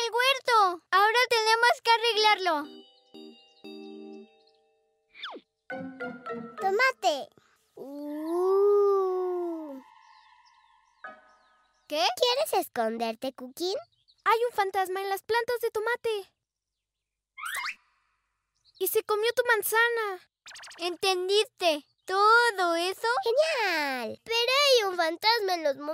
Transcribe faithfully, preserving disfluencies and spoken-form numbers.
el huerto. Ahora tenemos que arreglarlo. Tomate. Uh. ¿Qué? ¿Quieres esconderte, Cookie? Hay un fantasma en las plantas de tomate. Y se comió tu manzana. ¿Entendiste todo eso? ¡Genial! Pero hay un fantasma en los